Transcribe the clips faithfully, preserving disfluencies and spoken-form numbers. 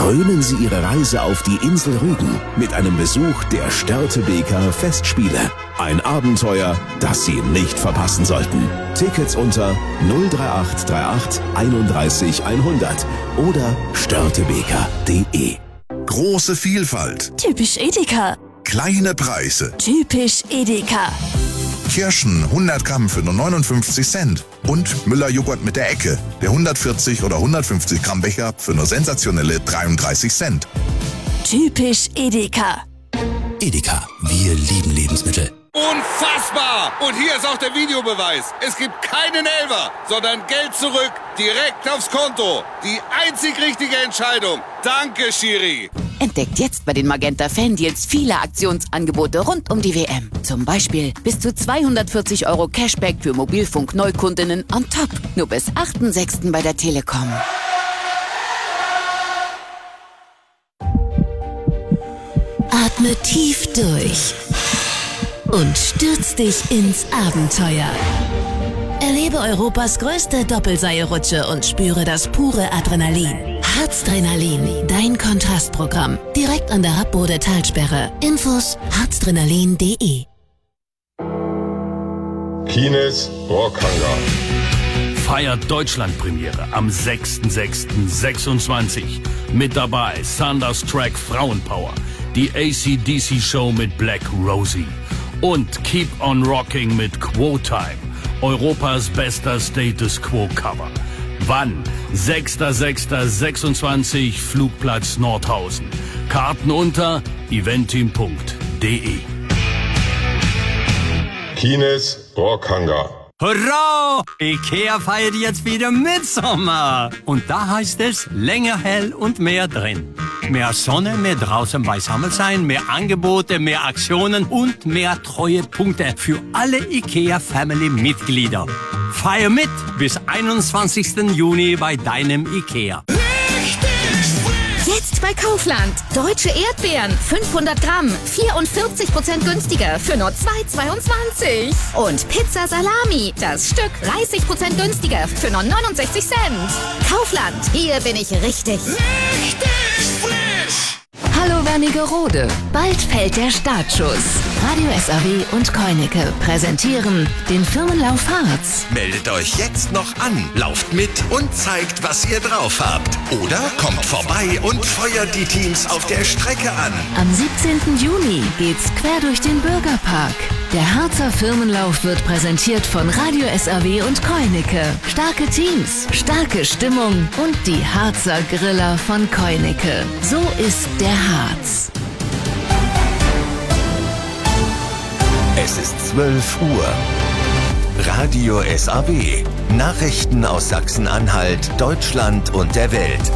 Krönen Sie Ihre Reise auf die Insel Rügen mit einem Besuch der Störtebeker Festspiele. Ein Abenteuer, das Sie nicht verpassen sollten. Tickets unter null drei acht drei acht einunddreißig hundert oder störtebeker punkt de. Große Vielfalt. Typisch Edeka. Kleine Preise. Typisch Edeka. Kirschen hundert Gramm für nur neunundfünfzig Cent. Und Müller-Joghurt mit der Ecke. Der hundertvierzig oder hundertfünfzig Gramm Becher für nur sensationelle dreiunddreißig Cent. Typisch Edeka. Edeka, wir lieben Lebensmittel. Unfassbar! Und hier ist auch der Videobeweis. Es gibt keinen Elfer, sondern Geld zurück, direkt aufs Konto. Die einzig richtige Entscheidung. Danke, Schiri. Entdeckt jetzt bei den Magenta Fan-Deals viele Aktionsangebote rund um die W M. Zum Beispiel bis zu zweihundertvierzig Euro Cashback für Mobilfunk-Neukundinnen on top. Nur bis achten sechsten bei der Telekom. Atme tief durch und stürz dich ins Abenteuer. Erlebe Europas größte Doppelseilrutsche und spüre das pure Adrenalin. Harzdrenalin, dein Kontrastprogramm. Direkt an der Habbode-Talsperre. Infos harzdrenalin punkt de. Kines Rockhangar feiert Deutschlandpremiere am sechster sechster sechsundzwanzig. Mit dabei Thunderstruck Frauenpower, die A C D C Show mit Black Rosie und Keep on Rocking mit Quo Time, Europas bester Status Quo Cover. Wann? sechster sechster sechsundzwanzig, Flugplatz Nordhausen. Karten unter eventim punkt de. Kines Rockhangar. Hurra! Ikea feiert jetzt wieder Mitsommer. Und da heißt es länger hell und mehr drin. Mehr Sonne, mehr draußen beisammen sein, mehr Angebote, mehr Aktionen und mehr Treuepunkte für alle Ikea-Family-Mitglieder. Feier mit bis einundzwanzigsten Juni bei deinem Ikea. Jetzt bei Kaufland. Deutsche Erdbeeren, fünfhundert Gramm, vierundvierzig Prozent günstiger für nur zwei Euro zweiundzwanzig. Und Pizza Salami, das Stück dreißig Prozent günstiger für nur neunundsechzig Cent. Kaufland, hier bin ich richtig. Richtig frisch. Hallo Wernigerode, bald fällt der Startschuss. Radio S A W und Koineke präsentieren den Firmenlauf Harz. Meldet euch jetzt noch an, lauft mit und zeigt, was ihr drauf habt. Oder kommt vorbei und feuert die Teams auf der Strecke an. Am siebzehnten Juni geht's quer durch den Bürgerpark. Der Harzer Firmenlauf wird präsentiert von Radio S A W und Koineke. Starke Teams, starke Stimmung und die Harzer Griller von Koineke. So ist der Harz. Es ist zwölf Uhr. Radio S A W. Nachrichten aus Sachsen-Anhalt, Deutschland und der Welt.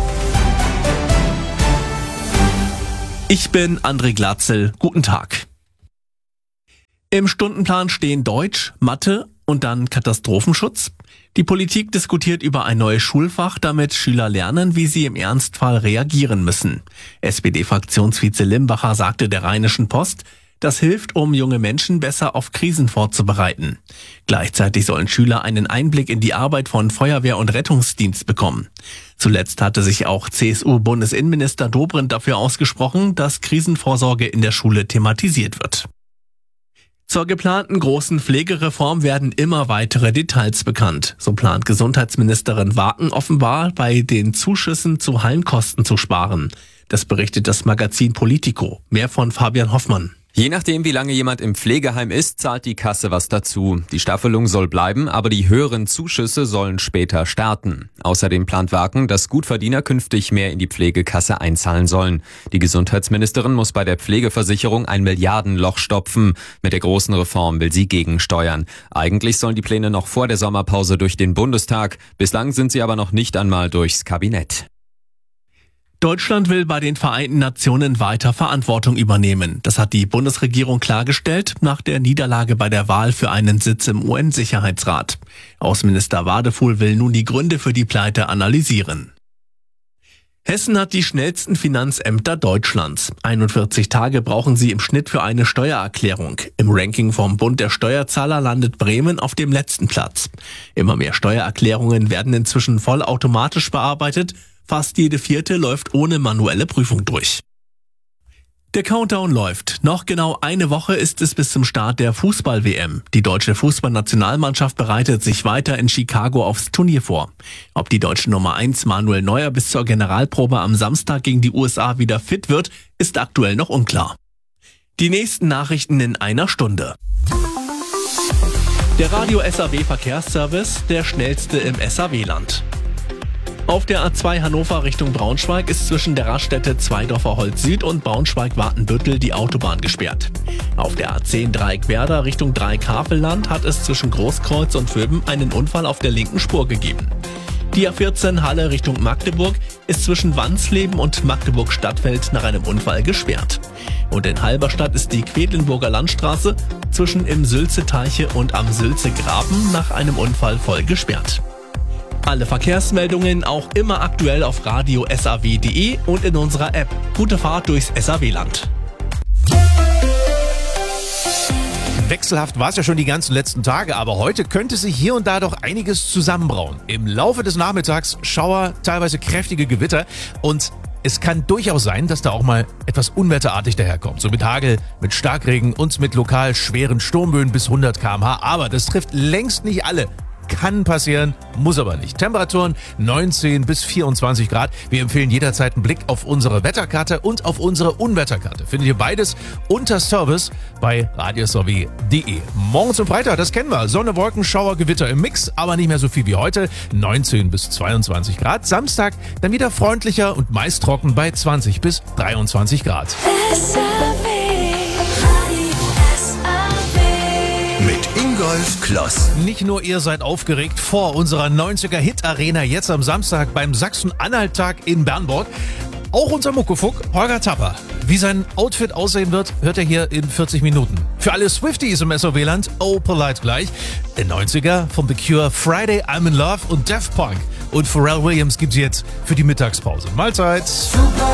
Ich bin André Glatzel. Guten Tag. Im Stundenplan stehen Deutsch, Mathe und dann Katastrophenschutz. Die Politik diskutiert über ein neues Schulfach, damit Schüler lernen, wie sie im Ernstfall reagieren müssen. S P D-Fraktionsvize Limbacher sagte der Rheinischen Post, das hilft, um junge Menschen besser auf Krisen vorzubereiten. Gleichzeitig sollen Schüler einen Einblick in die Arbeit von Feuerwehr und Rettungsdienst bekommen. Zuletzt hatte sich auch C S U-Bundesinnenminister Dobrindt dafür ausgesprochen, dass Krisenvorsorge in der Schule thematisiert wird. Zur geplanten großen Pflegereform werden immer weitere Details bekannt. So plant Gesundheitsministerin Waken offenbar, bei den Zuschüssen zu Heimkosten zu sparen. Das berichtet das Magazin Politico. Mehr von Fabian Hoffmann. Je nachdem, wie lange jemand im Pflegeheim ist, zahlt die Kasse was dazu. Die Staffelung soll bleiben, aber die höheren Zuschüsse sollen später starten. Außerdem plant Waken, dass Gutverdiener künftig mehr in die Pflegekasse einzahlen sollen. Die Gesundheitsministerin muss bei der Pflegeversicherung ein Milliardenloch stopfen. Mit der großen Reform will sie gegensteuern. Eigentlich sollen die Pläne noch vor der Sommerpause durch den Bundestag. Bislang sind sie aber noch nicht einmal durchs Kabinett. Deutschland will bei den Vereinten Nationen weiter Verantwortung übernehmen. Das hat die Bundesregierung klargestellt nach der Niederlage bei der Wahl für einen Sitz im U N-Sicherheitsrat. Außenminister Wadefuhl will nun die Gründe für die Pleite analysieren. Hessen hat die schnellsten Finanzämter Deutschlands. einundvierzig Tage brauchen sie im Schnitt für eine Steuererklärung. Im Ranking vom Bund der Steuerzahler landet Bremen auf dem letzten Platz. Immer mehr Steuererklärungen werden inzwischen vollautomatisch bearbeitet. Fast jede vierte läuft ohne manuelle Prüfung durch. Der Countdown läuft. Noch genau eine Woche ist es bis zum Start der Fußball-W M. Die deutsche Fußballnationalmannschaft bereitet sich weiter in Chicago aufs Turnier vor. Ob die deutsche Nummer eins Manuel Neuer bis zur Generalprobe am Samstag gegen die U S A wieder fit wird, ist aktuell noch unklar. Die nächsten Nachrichten in einer Stunde. Der Radio S A W Verkehrsservice, der schnellste im S A W-Land. Auf der A zwei Hannover Richtung Braunschweig ist zwischen der Raststätte Zweidorfer Holz Süd und Braunschweig-Wartenbüttel die Autobahn gesperrt. Auf der A zehn Dreieck Werder Richtung Dreieck Havelland hat es zwischen Großkreuz und Vöben einen Unfall auf der linken Spur gegeben. Die A vierzehn Halle Richtung Magdeburg ist zwischen Wansleben und Magdeburg-Stadtfeld nach einem Unfall gesperrt. Und in Halberstadt ist die Quedlinburger Landstraße zwischen im Sülze-Teiche und am Sülze-Graben nach einem Unfall voll gesperrt. Alle Verkehrsmeldungen auch immer aktuell auf radio S A W punkt de und in unserer App. Gute Fahrt durchs S A W-Land. Wechselhaft war es ja schon die ganzen letzten Tage, aber heute könnte sich hier und da doch einiges zusammenbrauen. Im Laufe des Nachmittags Schauer, teilweise kräftige Gewitter und es kann durchaus sein, dass da auch mal etwas unwetterartig daherkommt. So mit Hagel, mit Starkregen und mit lokal schweren Sturmböen bis hundert Kilometer pro Stunde. Aber das trifft längst nicht alle. Kann passieren, muss aber nicht. Temperaturen neunzehn bis vierundzwanzig Grad. Wir empfehlen jederzeit einen Blick auf unsere Wetterkarte und auf unsere Unwetterkarte. Findet ihr beides unter Service bei radio S A W punkt de. Morgen zum Freitag, das kennen wir. Sonne, Wolken, Schauer, Gewitter im Mix, aber nicht mehr so viel wie heute. neunzehn bis zweiundzwanzig Grad. Samstag dann wieder freundlicher und meist trocken bei zwanzig bis dreiundzwanzig Grad. Mit Ingolf Kloss. Nicht nur ihr seid aufgeregt vor unserer neunziger Hit-Arena jetzt am Samstag beim Sachsen-Anhalt-Tag in Bernburg. Auch unser Muckefuck Holger Tapper. Wie sein Outfit aussehen wird, hört ihr hier in vierzig Minuten. Für alle Swifties im S A W-Land, oh polite gleich. Der neunziger von The Cure, Friday I'm in Love und Daft Punk. Und Pharrell Williams gibt's jetzt für die Mittagspause. Mahlzeit!